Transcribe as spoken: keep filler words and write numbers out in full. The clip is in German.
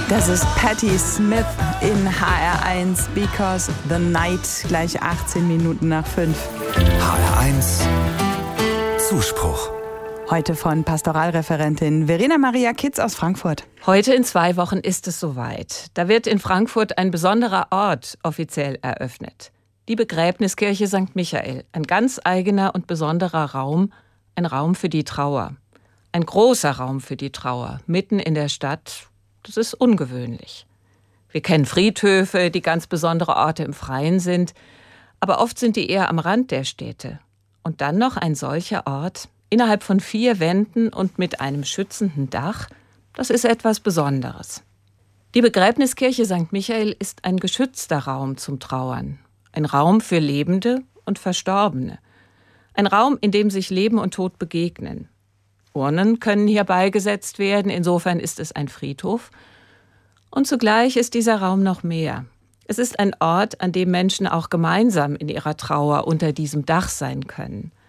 Das ist Patti Smith in H R eins, Because the Night, gleich achtzehn Minuten nach fünf. H R eins Zuspruch. Heute von Pastoralreferentin Verena Maria Kitz aus Frankfurt. Heute in zwei Wochen ist es soweit. Da wird in Frankfurt ein besonderer Ort offiziell eröffnet. Die Begräbniskirche Sankt Michael. Ein ganz eigener und besonderer Raum, ein Raum für die Trauer. Ein großer Raum für die Trauer, mitten in der Stadt. Das ist ungewöhnlich. Wir kennen Friedhöfe, die ganz besondere Orte im Freien sind, aber oft sind die eher am Rand der Städte. Und dann noch ein solcher Ort, innerhalb von vier Wänden und mit einem schützenden Dach, das ist etwas Besonderes. Die Begräbniskirche Sankt Michael ist ein geschützter Raum zum Trauern. Ein Raum für Lebende und Verstorbene. Ein Raum, in dem sich Leben und Tod begegnen. Urnen können hier beigesetzt werden, insofern ist es ein Friedhof. Und zugleich ist dieser Raum noch mehr. Es ist ein Ort, an dem Menschen auch gemeinsam in ihrer Trauer unter diesem Dach sein können.